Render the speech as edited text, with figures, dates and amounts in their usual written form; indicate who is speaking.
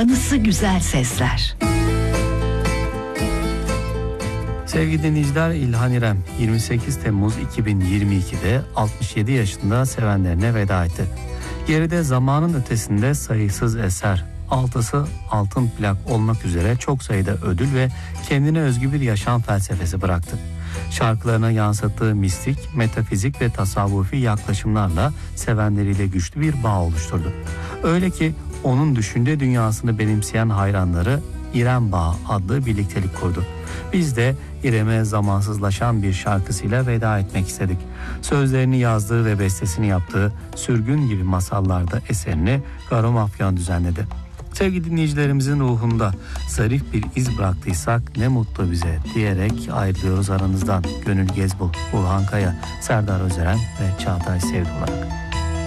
Speaker 1: anısı güzel sesler.
Speaker 2: Sevgili dinleyiciler, İlhan İrem 28 Temmuz 2022'de 67 yaşında sevenlerine veda etti. Geride zamanın ötesinde sayısız eser, 6'sı altın plak olmak üzere çok sayıda ödül ve kendine özgü bir yaşam felsefesi bıraktı. Şarkılarına yansıttığı mistik, metafizik ve tasavvufi yaklaşımlarla sevenleriyle güçlü bir bağ oluşturdu. Öyle ki onun düşünce dünyasını benimseyen hayranları İrem Bağı adlı birliktelik kurdu. Biz de İrem'e zamansızlaşan bir şarkısıyla veda etmek istedik. Sözlerini yazdığı ve bestesini yaptığı Sürgün gibi masallarda eserini Garo Mafyan düzenledi. Sevgili dinleyicilerimizin ruhunda zarif bir iz bıraktıysak ne mutlu bize diyerek ayrılıyoruz aranızdan. Gönül Gezbul, Burhan Kaya, Serdar Özeren ve Çağatay Sevdi olarak.